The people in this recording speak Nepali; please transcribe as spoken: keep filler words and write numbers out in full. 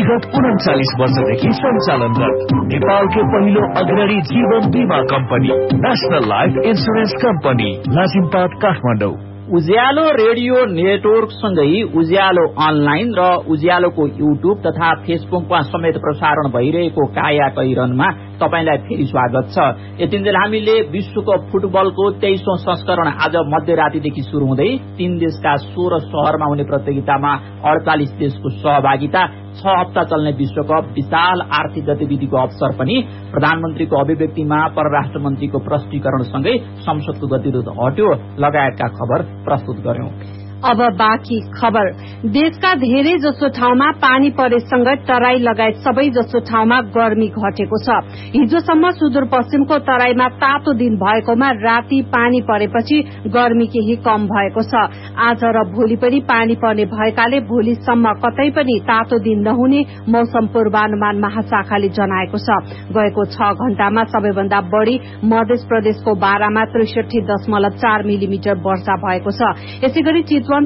विगत उन्चालिस वर्षदेखि सञ्चालनरत नेपालकै पहिलो अग्रणी जीवन बीमा company national life insurance company Lazimpat Kathmandu. उज्यालो रेडियो नेटवर्क सँगै उज्यालो अनलाइन र उज्यालोको युट्युब तथा फेसबुकमा समेत प्रसारण भइरहेको काया कैरनमा तपाईलाई फेरि स्वागत छ। यतिन्जेल हामीले विश्वकप फुटबलको तेइसौं संस्करण आज मध्यरातीदेखि शुरू हुँदै तीन देशका सोह्र शहरमा हुने प्रतियोगितामा अडचालिस देशको सहभागिता, छ हप्ता चल्ने विश्वकप, विशाल आर्थिक गतिविधिको अवसर पनि, प्रधानमन्त्रीको अभिव्यक्तिमा परराष्ट्र मन्त्रीको प्रष्टीकरणसँगै संसदको गतिरोध हट्यो लगायतका खबर प्रस्तुत गर्यौं। अब बाँकी खबर। देशका धेरै जसो ठाउँमा पानी परेसँगै तराई लगायत सबै जसो ठाउँमा गर्मी घटेको छ। हिजोसम्म सुदूरपश्चिमको तराईमा तातो दिन भएकोमा राति पानी परेपछि गर्मी केही कम भएको छ। आज र भोलि पनि पानी पर्ने भएकाले भोलिसम्म कतै पनि तातो दिन नहुने मौसम पूर्वानुमान महाशाखाले जनाएको छ। गएको छ घण्टामा सबैभन्दा बढ़ी मध्य प्रदेशको बारामा त्रिसठी दशमलव चार मिलिमिटर वर्षा भएको छ। यसैगरी चितवन